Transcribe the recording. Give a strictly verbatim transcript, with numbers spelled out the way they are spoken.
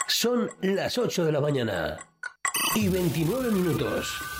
Son las ocho de la mañana y veintinueve minutos.